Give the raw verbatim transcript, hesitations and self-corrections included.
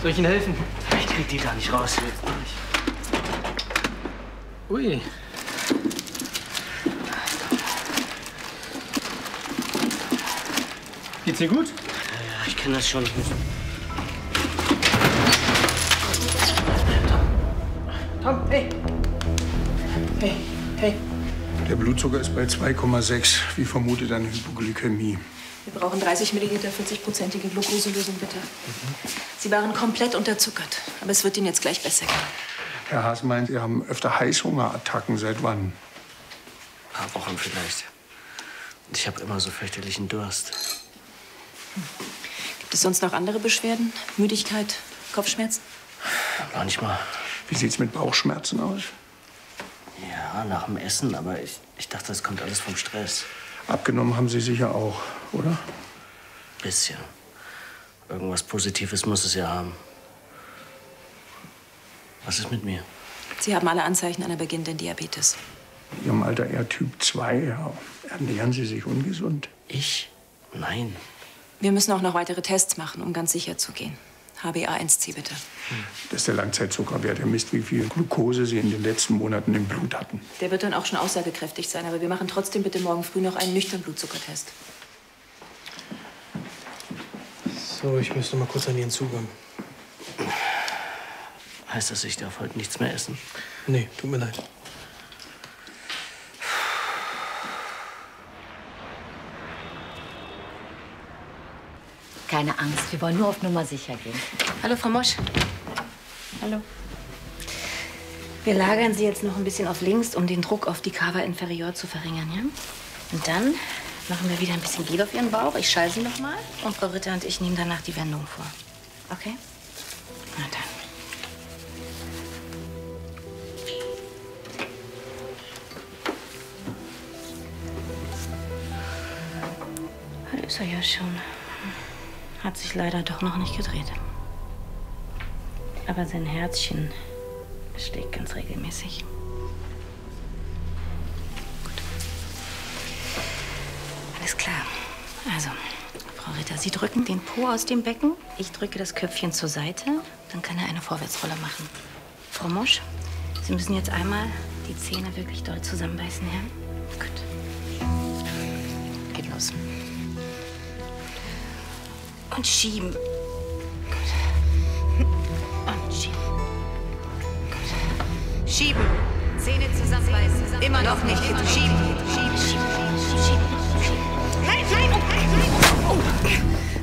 Soll ich Ihnen helfen? Ich krieg die da nicht raus. Ui. Geht's dir gut? Ja, ja, ich kenne das schon. Tom, hey. Hey, hey. Der Blutzucker ist bei zwei Komma sechs. Wie vermutet, eine Hypoglykämie. Wir brauchen dreißig Milliliter vierzig-prozentige Glukoselösung, bitte. Mhm. Sie waren komplett unterzuckert. Aber es wird Ihnen jetzt gleich besser gehen. Herr Haas meint, Sie haben öfter Heißhungerattacken. Seit wann? Ein paar Wochen vielleicht. Und ich habe immer so fürchterlichen Durst. Hm. Gibt es sonst noch andere Beschwerden? Müdigkeit, Kopfschmerzen? Manchmal. Wie sieht's mit Bauchschmerzen aus? Ja, nach dem Essen. Aber ich, ich dachte, das kommt alles vom Stress. Abgenommen haben Sie sicher auch, oder? Bisschen. Irgendwas Positives muss es ja haben. Was ist mit mir? Sie haben alle Anzeichen einer beginnenden Diabetes. In Ihrem Alter eher Typ zwei. Ja. Ernähren Sie sich ungesund? Ich? Nein. Wir müssen auch noch weitere Tests machen, um ganz sicher zu gehen. H b A eins C, bitte. Das ist der Langzeitzuckerwert. Er misst, wie viel Glucose Sie in den letzten Monaten im Blut hatten. Der wird dann auch schon aussagekräftig sein. Aber wir machen trotzdem bitte morgen früh noch einen nüchternen Blutzuckertest. So, ich müsste mal kurz an Ihren Zugang. Heißt das, ich darf heute nichts mehr essen? Nee, tut mir leid. Keine Angst, wir wollen nur auf Nummer sicher gehen. Hallo, Frau Mosch. Hallo. Wir lagern Sie jetzt noch ein bisschen auf links, um den Druck auf die Cava inferior zu verringern, ja? Und dann machen wir wieder ein bisschen Gel auf Ihren Bauch. Ich schalte Sie noch mal. Und Frau Ritter und ich nehmen danach die Wendung vor. Okay? Na dann. Da ist er ja schon. Hat sich leider doch noch nicht gedreht. Aber sein Herzchen schlägt ganz regelmäßig. Gut. Alles klar. Also, Frau Ritter, Sie drücken den Po aus dem Becken. Ich drücke das Köpfchen zur Seite. Dann kann er eine Vorwärtsrolle machen. Frau Mosch, Sie müssen jetzt einmal die Zähne wirklich doll zusammenbeißen, ja? Gut. Geht los. Und schieben. Gut. Und schieben. Gut. Schieben. Zähne zusammenbeißen. Immer noch nicht. Schieben. Schieben. Schieben. Schieben. Schieben. Nein, nein, nein, nein. Oh.